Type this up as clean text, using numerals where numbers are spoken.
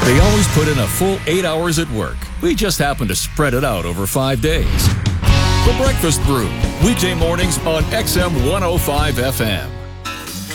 They always put in a full 8 hours at work. We just happen to spread it out over 5 days. The Breakfast Brew, weekday mornings on XM 105 FM.